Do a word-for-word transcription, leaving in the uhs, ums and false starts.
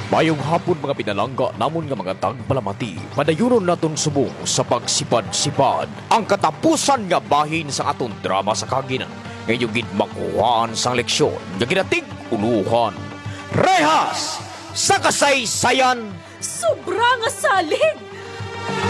Mayong hapon mga pinalangga namon nga mga tagpalamati, padayunon naton subong sa pagsipad-sipad ang katapusan nga bahin sa aton drama sa kaginan. Ngayong gid makuhaan sang leksyon nga ginatig uluhan. Rehas sa kasaysayan. Sobra nga salig!